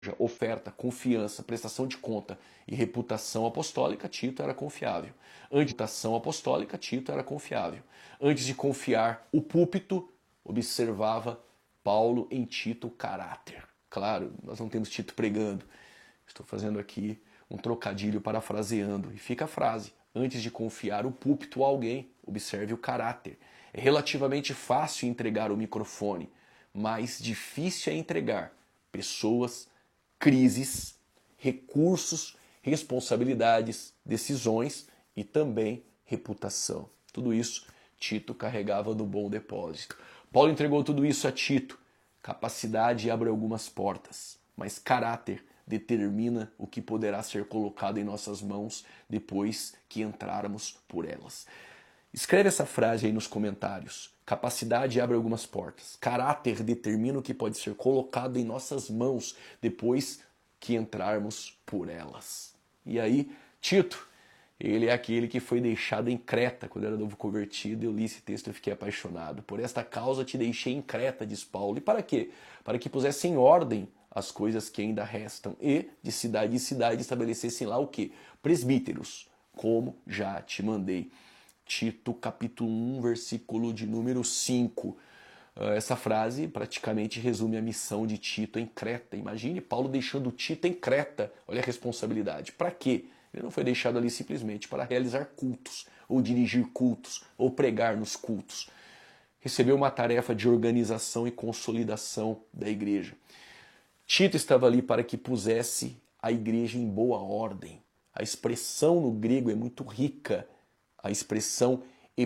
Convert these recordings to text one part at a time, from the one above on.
oferta, confiança, prestação de conta e reputação apostólica, Tito era confiável. Antes de reputação apostólica, Tito era confiável. Antes de confiar o púlpito, observava Paulo em Tito o caráter. Claro, nós não temos Tito pregando. Estou fazendo aqui um trocadilho parafraseando. E fica a frase: antes de confiar o púlpito a alguém, observe o caráter. É relativamente fácil entregar o microfone, mas difícil é entregar pessoas, crises, recursos, responsabilidades, decisões e também reputação. Tudo isso Tito carregava no bom depósito. Paulo entregou tudo isso a Tito. Capacidade abre algumas portas, mas caráter determina o que poderá ser colocado em nossas mãos depois que entrarmos por elas. Escreve essa frase aí nos comentários. Capacidade abre algumas portas. Caráter determina o que pode ser colocado em nossas mãos depois que entrarmos por elas. E aí, Tito, ele é aquele que foi deixado em Creta. Quando eu era novo convertido, eu li esse texto e fiquei apaixonado. Por esta causa te deixei em Creta, diz Paulo. E para quê? Para que pusesse em ordem as coisas que ainda restam e, de cidade em cidade, estabelecessem lá o quê? Presbíteros, como já te mandei. Tito, capítulo 1, versículo de número 5. Essa frase praticamente resume a missão de Tito em Creta. Imagine Paulo deixando Tito em Creta. Olha a responsabilidade. Para quê? Ele não foi deixado ali simplesmente para realizar cultos, ou dirigir cultos, ou pregar nos cultos. Recebeu uma tarefa de organização e consolidação da igreja. Tito estava ali para que pusesse a igreja em boa ordem. A expressão no grego é muito rica. A expressão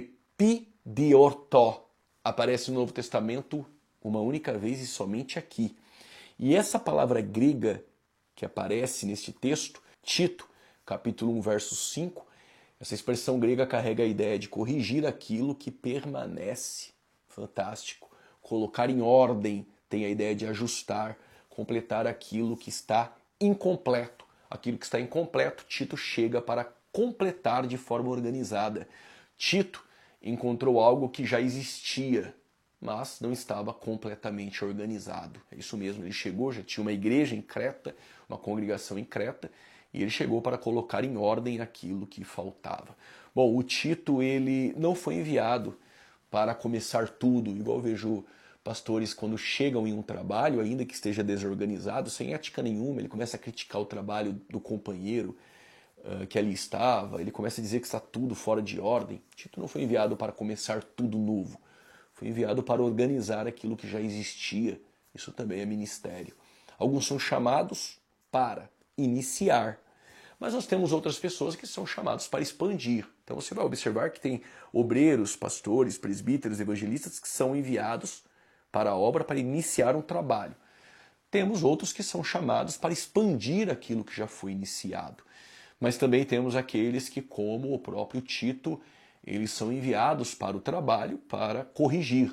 epidiortó aparece no Novo Testamento uma única vez e somente aqui. E essa palavra grega que aparece neste texto, Tito, capítulo 1, verso 5, essa expressão grega carrega a ideia de corrigir aquilo que permanece. Fantástico. Colocar em ordem tem a ideia de ajustar, completar aquilo que está incompleto. Aquilo que está incompleto, Tito chega para completar de forma organizada. Tito encontrou algo que já existia, mas não estava completamente organizado. É isso mesmo, ele chegou, já tinha uma igreja em Creta, uma congregação em Creta, e ele chegou para colocar em ordem aquilo que faltava. Bom, o Tito, ele não foi enviado para começar tudo, igual eu vejo pastores quando chegam em um trabalho, ainda que esteja desorganizado, sem ética nenhuma, ele começa a criticar o trabalho do companheiro que ali estava, ele começa a dizer que está tudo fora de ordem. Tito não foi enviado para começar tudo novo, foi enviado para organizar aquilo que já existia. Isso também é ministério. Alguns são chamados para iniciar, mas nós temos outras pessoas que são chamadas para expandir. Então você vai observar que tem obreiros, pastores, presbíteros, evangelistas que são enviados para a obra, para iniciar um trabalho. Temos outros que são chamados para expandir aquilo que já foi iniciado. Mas também temos aqueles que, como o próprio Tito, eles são enviados para o trabalho para corrigir,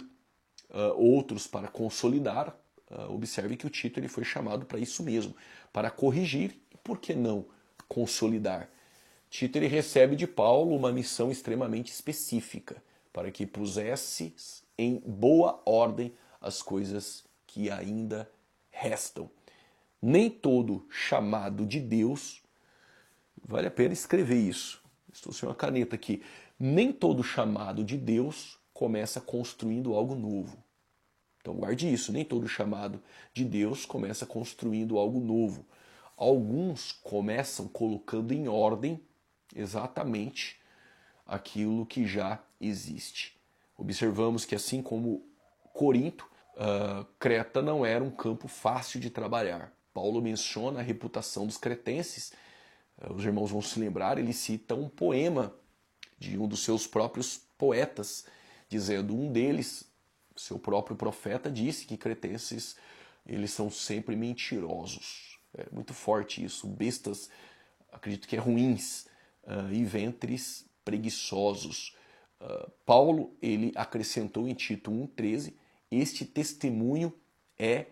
outros para consolidar. Observe que o Tito ele foi chamado para isso mesmo, para corrigir e, por que não, consolidar. Tito ele recebe de Paulo uma missão extremamente específica, para que pusesse em boa ordem as coisas que ainda restam. Nem todo chamado de Deus, vale a pena escrever isso, estou sem uma caneta aqui, nem todo chamado de Deus começa construindo algo novo. Então guarde isso, nem todo chamado de Deus começa construindo algo novo. Alguns começam colocando em ordem exatamente aquilo que já existe. Observamos que assim como Corinto, Creta não era um campo fácil de trabalhar. Paulo menciona a reputação dos cretenses. Os irmãos vão se lembrar, ele cita um poema de um dos seus próprios poetas, dizendo um deles, seu próprio profeta, disse que cretenses eles são sempre mentirosos. É muito forte isso. Bestas, acredito que é ruins, e ventres preguiçosos. Paulo ele acrescentou em Tito 1,13, este testemunho é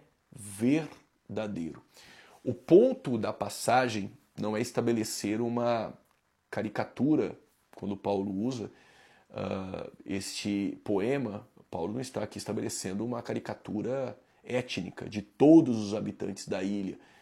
verdadeiro. O ponto da passagem não é estabelecer uma caricatura, quando Paulo usa este poema. Paulo não está aqui estabelecendo uma caricatura étnica de todos os habitantes da ilha.